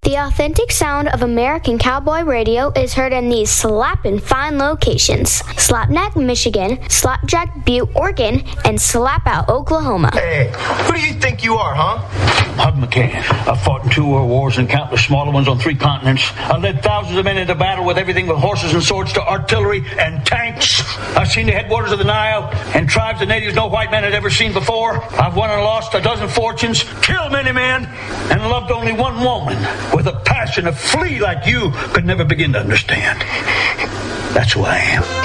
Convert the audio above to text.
The authentic sound of American cowboy radio is heard in these slappin' fine locations: Slapneck, Michigan, Slapjack, Butte, Oregon, and Slapout, Oklahoma. Hey, who do you think you are, huh? Hug McCann. I fought in 2 world wars and countless smaller ones on 3 continents. I led thousands of men into battle with everything from horses and swords to artillery and tanks. I've seen the headwaters of the Nile and tribes of natives no white man had ever seen before. I've won and lost a dozen fortunes, killed many men, and loved only one woman with a passion a flea like you could never begin to understand. That's who I am.